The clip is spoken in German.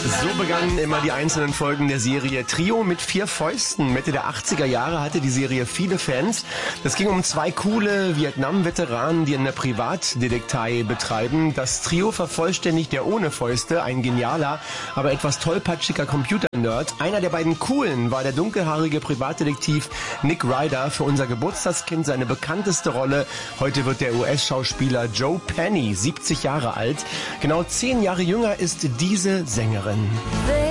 So begannen immer die einzelnen Folgen der Serie Trio mit 4 Fäusten. Mitte der 80er Jahre hatte die Serie viele Fans. Das ging um 2 coole Vietnam-Veteranen, die eine Privatdetektei betreiben. Das Trio vervollständigt der ohne Fäuste, ein genialer, aber etwas tollpatschiger Computer-Nerd. Einer der beiden coolen war der dunkelhaarige Privatdetektiv Nick Ryder, für unser Geburtstagskind seine bekannteste Rolle. Heute wird der US-Schauspieler Joe Penny 70 Jahre alt. Genau 10 Jahre jünger ist diese Sängerin.